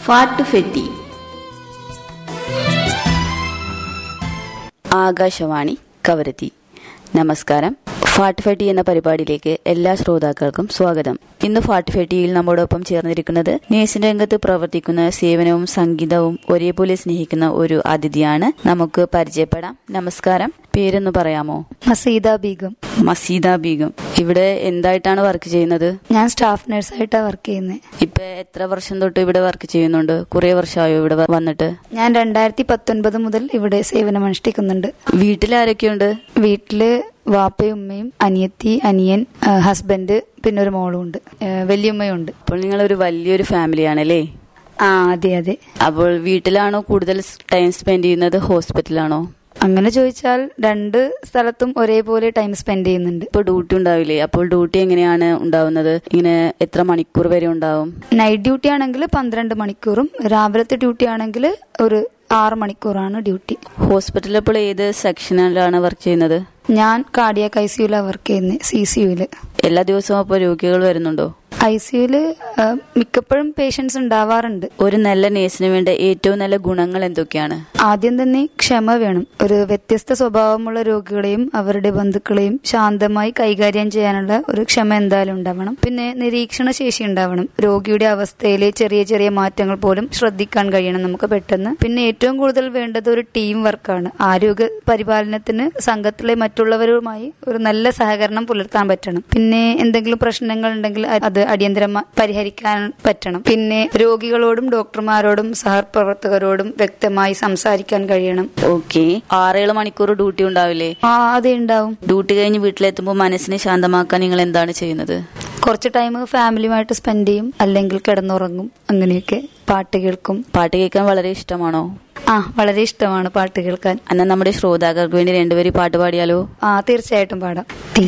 ഫാട്ടുഫെട്ടി. ആകാശവാണി കവരത്തി. നമസ്കാരം. ഫാട്ടുഫെട്ടി എന്ന പരിപാടിയിലേക്ക് എല്ലാ ശ്രോതാക്കൾക്കും സ്വാഗതം. ഇന്ന് ഫാട്ടുഫെട്ടിയിൽ നമ്മോടൊപ്പം ചേർന്നിരിക്കുന്നത് നേഴ്സിംഗ് രംഗത്ത് പ്രവർത്തിക്കുന്ന സേവനവും സംഗീതവും ഒരേപോലെ സ്നേഹിക്കുന്ന ഒരു അതിഥിയാണ്. നമുക്ക് പരിചയപ്പെടാം. നമസ്കാരം. പേരൊന്ന് പറയാമോ? മസീദ ബീഗം. മസീദ ബീഗം. ഇവിടെ എന്തായിട്ടാണ് വർക്ക് ചെയ്യുന്നത്? ഞാൻ സ്റ്റാഫ് നഴ്സായിട്ടാണ് വർക്ക് ചെയ്യുന്നത്. ഇപ്പൊ എത്ര വർഷം തൊട്ട് ഇവിടെ വർക്ക് ചെയ്യുന്നുണ്ട്? കുറെ വർഷമായോ ഇവിടെ വന്നിട്ട്? ഞാൻ 2019 മുതൽ ഇവിടെ സേവനമനുഷ്ഠിക്കുന്നുണ്ട്. വീട്ടിലാരൊക്കെയുണ്ട്? വീട്ടില് വാപ്പയും ഉമ്മയും, അനിയത്തി, അനിയൻ, ഹസ്ബൻഡ്, പിന്നെ ഒരു മോളും ഉണ്ട്, വലിയുമ്മയും ഉണ്ട്. അപ്പോൾ നിങ്ങൾ ഒരു വലിയൊരു ഫാമിലിയാണല്ലേ? ആ, അതെ അതെ. അപ്പോൾ വീട്ടിലാണോ കൂടുതൽ ടൈം സ്പെൻഡ് ചെയ്യുന്നത്, ഹോസ്പിറ്റലാണോ? അങ്ങനെ ചോദിച്ചാൽ രണ്ട് സ്ഥലത്തും ഒരേപോലെ ടൈം സ്പെൻഡ് ചെയ്യുന്നുണ്ട്. ഇപ്പൊ ഡ്യൂട്ടി ഉണ്ടാവില്ലേ? അപ്പോൾ ഡ്യൂട്ടി എങ്ങനെയാണ് ഉണ്ടാവുന്നത്? ഇങ്ങനെ എത്ര മണിക്കൂർ വരെ ഉണ്ടാവും? നൈറ്റ് ഡ്യൂട്ടി ആണെങ്കിൽ 12 മണിക്കൂറും രാവിലത്തെ ഡ്യൂട്ടി ആണെങ്കിൽ ഒരു 6 മണിക്കൂറാണ് ഡ്യൂട്ടി. ഹോസ്പിറ്റലിൽ ഇപ്പോൾ ഏത് സെക്ഷനിലാണ് വർക്ക് ചെയ്യുന്നത്? ഞാൻ കാർഡിയാക് ICUലാണ് വർക്ക് ചെയ്യുന്നത്, CCUല്. എല്ലാ ദിവസവും അപ്പോൾ രോഗികൾ വരുന്നുണ്ടോ? ICUല് മിക്കപ്പോഴും പേഷ്യൻസ് ഉണ്ടാവാറുണ്ട്. ഒരു നല്ല നേഴ്സിന് വേണ്ട ഏറ്റവും നല്ല ഗുണങ്ങൾ എന്തൊക്കെയാണ്? ആദ്യം തന്നെ ക്ഷമ വേണം. ഒരു വ്യത്യസ്ത സ്വഭാവമുള്ള രോഗികളെയും അവരുടെ ബന്ധുക്കളെയും ശാന്തമായി കൈകാര്യം ചെയ്യാനുള്ള ഒരു ക്ഷമ എന്തായാലും ഉണ്ടാവണം. പിന്നെ നിരീക്ഷണ ശേഷി ഉണ്ടാവണം. രോഗിയുടെ അവസ്ഥയിലെ ചെറിയ ചെറിയ മാറ്റങ്ങൾ പോലും ശ്രദ്ധിക്കാൻ കഴിയണം നമുക്ക് പെട്ടെന്ന്. പിന്നെ ഏറ്റവും കൂടുതൽ വേണ്ടത് ഒരു ടീം വർക്കാണ്. ആരോഗ്യ പരിപാലനത്തിന് സംഘത്തിലെ മറ്റുള്ളവരുമായി ഒരു നല്ല സഹകരണം പുലർത്താൻ പറ്റണം. പിന്നെ എന്തെങ്കിലും പ്രശ്നങ്ങൾ ഉണ്ടെങ്കിൽ അത് അടിയന്തരമായി പരിഹരിക്കാൻ പറ്റണം. പിന്നെ രോഗികളോടും ഡോക്ടർമാരോടും സഹപ്രവർത്തകരോടും വ്യക്തമായി സംസാരിക്കാൻ കഴിയണം. ഓക്കെ. 6-7 മണിക്കൂർ ഡ്യൂട്ടി ഉണ്ടാവില്ലേ? അതെ, ഉണ്ടാവും. ഡ്യൂട്ടി കഴിഞ്ഞ് വീട്ടിലെത്തുമ്പോൾ മനസ്സിനെ ശാന്തമാക്കാൻ നിങ്ങൾ എന്താണ് ചെയ്യുന്നത്? കുറച്ച് ടൈം ഫാമിലിയുമായിട്ട് സ്പെൻഡ് ചെയ്യും, അല്ലെങ്കിൽ കിടന്നുറങ്ങും. അങ്ങനെയൊക്കെ പാട്ട് കേൾക്കും. പാട്ട് കേൾക്കാൻ വളരെ ഇഷ്ടമാണോ? വളരെ ഇഷ്ടമാണ് പാട്ട് കേൾക്കാൻ. എന്നാൽ നമ്മുടെ ശ്രോതാക്കൾക്ക് വേണ്ടി 2 പാട്ട് പാടിയാലോ? തീർച്ചയായിട്ടും പാടാം.